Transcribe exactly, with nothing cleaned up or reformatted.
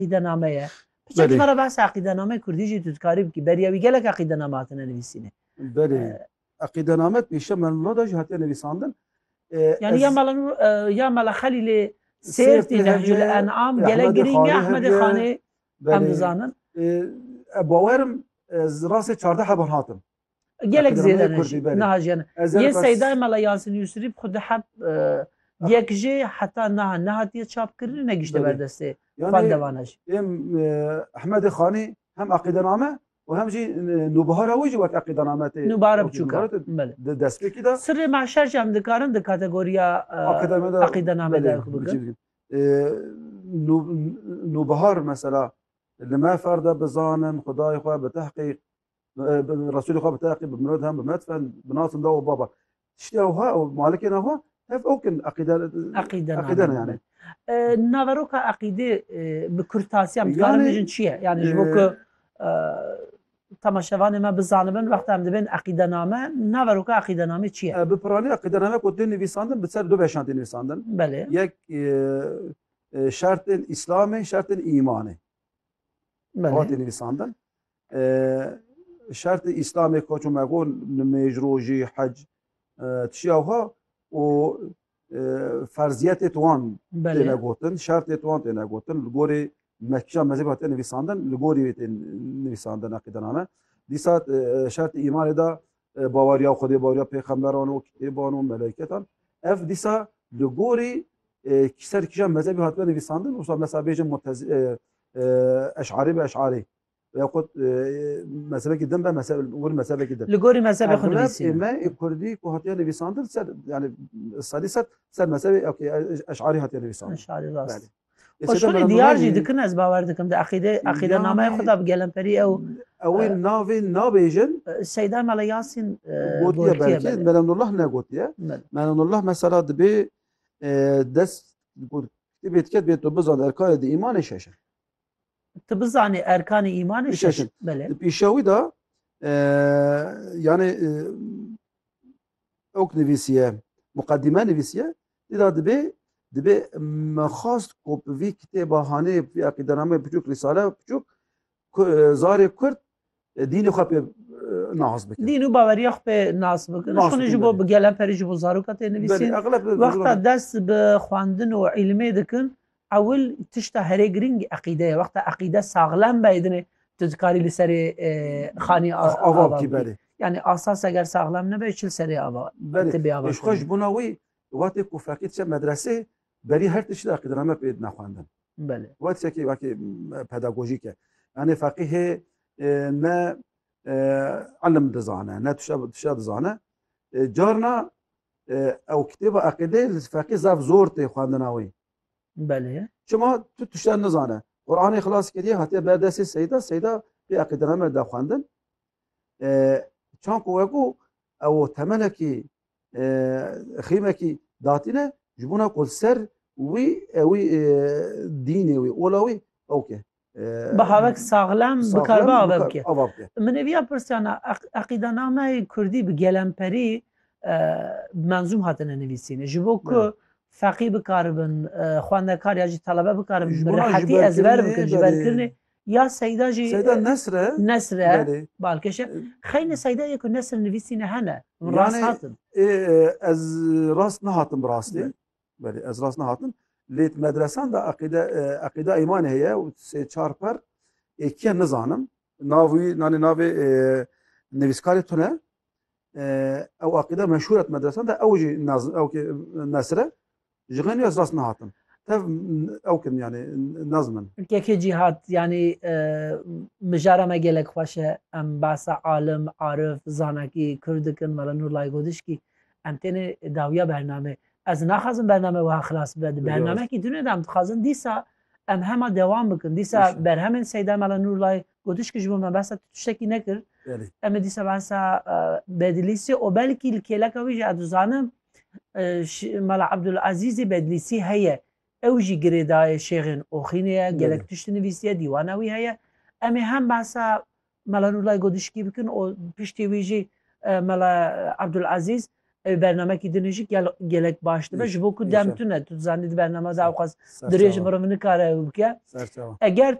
عقیدەنامه ye. Piçekî me re behsa عقیدەنame Kurdî jî tu dikarî bikî. Beriya wî gelek عقیدەname hatine nivîsîne. Belê. عقیدەname pêşe Menûla da jî hatiye nivîsandin. Yani ya mala ya mala Xelîlê Sêrtî Nehcül En'am gelek girîng e Ehmedê Xanê em dizanin. Bawerim ez rastê çardeh heban hatin. Gelek zêde ne jî nehajiyane. Yê Seydayê mala Yasin Yusrî bi xwe diheb yek jê heta niha nehatiye çapkirin ne gişte berdestê xwendevane jî. Em Ehmedê Xanê hem عقیدەname û hem jî nûbihara wî jî wek عقیدەname tê. Nûbihara biçûk e. Destpêkî de Sirrê meşer jî em dikarin di kategoriya عقیدەname de bikin. Nûbihar mesela li me ferde bizanin Xudayê xwe bi tehqîq Resulê xwe bi tehqîq bi mirod hem bi medfen bi nasin da û baba. Tiştî ew ha û malikên ew ha ev okin عقیدەne yani. Naveroka عقیدê bi Kurtasiyan dikarin bijin çi ye? Yani ji bo ku temaşevanê me bizanibin wexta em dibin عقیدەname naveroka عقیدەname çi ye? Bi piranî عقیدەname ku tê nivîsandin bi ser du beşan tê nivîsandin. Belê. Yek şertên İslamê, şertên îmanê. Hatê nivîsandin. Şertê İslamê ku çû me got nimêj, rojî, hec tişî ew ha û ferziyetê wan têne gotin, şertê wan têne gotin, li gorî mekîja mezhebê hatiye nivîsandin, li gorî wê tê nivîsandin عقیدەname. Dîsa şertê îmanê da baweriya Xwedê, baweriya pêxemberan û kitêban û melêketan. Ev dîsa li gorî ser kîja mezhebê hatiye nivîsandin û mesela bêjin eşarî be eşarî. Yaxud mezhebekî din be wir mezhebekî din. Li gorî mezhebê xwe nivîsîne. Me Kurdî ku hatiye nivîsandin ser yani sedî sed ser mezhebê eşarî hatiye nivîsandin. Eşarî rast. Şonê diyar jî dikin ez bawer dikim de عقیدەnameyê xwe da bi gelemperî ew ew ê navê nabêjin Seyda Mala Yasin gotiye belkî Menûnullah negotiye. Menûnullah mesela dibê dest kitêbê diket bê tu bizan erkanê di îmanê şeş e. Tu bizanî erkanê îmanê şeş in. Pîşa wî da yani ok nivîsiye muqeddîme nivîsiye dîda dibê dibê me xwast ku bi vî kitêba hanê vî عقیدەname biçûk rîsale biçûk zarê Kurd dînê xwe pê nas bikin. Dîn û baweriya xwe pê nas bikin. Şonê ji bo bi gelemperî ji bo zaroka tê nivîsîn. Wexta dest bi xwendin û îlmê dikin ewil tişta herê giring عقیدە ye. Wexta عقیدە saxlem bêdinê tu dikarî li serê xanî ava bikî. Yani asas eger saxlem nebe çil serê ava. Belê. Eşxwe ji bûna wî watê ku feqî diçe medresê berî her tiştî عقیدەname pê naxwendin. Belê. Wat sekî wekî pedagojîk e. Yani feqîhê ne elim dizane, ne tişa dizane. Carna ew kitêba عقیدê li feqî zev zor tê xwendina wî. Belê. Çima tu tiştan nizane. Qur'anê xilas kiriye hatiye berdestê Seyda, Seyda pê عقیدەname da xwendin. Çan ku wekû ew temelekî xîmekî datîne ji bûna ku ser wî wî dînê wî ola wî ew ke. Bi havek saxlem bikarbe ava bike. Min êviya pirsiyana عقیدەnameyê Kurdî bi gelemperî menzûm hatine nivîsîne. Ji bo ku feqî bikaribin, xwendekar ya jî telebe bikaribin bi rehetî ezber bikin ji berkirinê ya Seyda jî Seyda nesre nesre balkeşe. Xeynê Seydayê ku nesr nivîsîne hene. Rast hatin. Ez rast nehatim bi rastî. Belê ez rast nehatim. Lê medresan da عقیدە îmanê heye û sê çar per êkiye nizanim. Nav wî nanê navê nivîskarê tune ew عقیدە meşhûr et medresan da ew jî ew nesre ji xenî ez rast nehatim. Tev ew kin yani nazmin. Kekê cîhat yani mijara me gelek xweş e em behsa alim, arif, zanekî Kurd dikin mela Nurlayê Godişkî em têne dawiya bername. Ez naxwazim bername wiha xilas bibe. Di bernamekî dunê de em dixwazin dîsa em hema dewam bikin. Dîsa berhemên Seyda Mela Nurlayê Godişkî ji bo me behsa tiştekî nekir. Em ê dîsa behsa bedlîsî û belkî li kêleka wî jî ez dizanim Mela Ebdulezîzê bedlîsî heye. Ew jî girêdayê şêxên Oxînê ye, gelek tiştî nivîsiye, dîwana wî heye. Em ê hem behsa Mela Nurlayê Godişkî bikin û piştî wî jî Mela Ebdulezîz ev bernamekî din jî gelek baş dibe ji bo ku dem tune tu zanî di bername de xwaz dirêj mirov nikare ew bike eger